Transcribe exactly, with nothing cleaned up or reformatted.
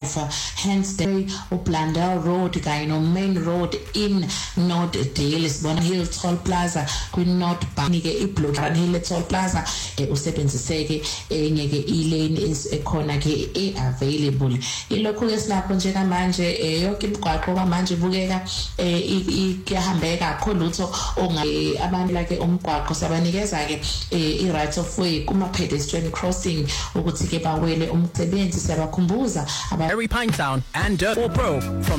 of uh, Hansden uBlandel Road kanye no Main Road in North Dale sibona Hill Toll Plaza ku North Bank ke iblock Hill Toll Plaza usebenziseke enye ke ilane ekhona ke eavailable ilokho ke silapho nje manje yonke imigwaqo kwamanje ibukeka iyahambeka akho lutho onga abantu la ke umgwaqo sabanikeza ke i right of way kuma pedestrian crossing ukuthi ke bawele umsebenzi siyabakhumbuza Harry Pinetown and Dirt four Pro from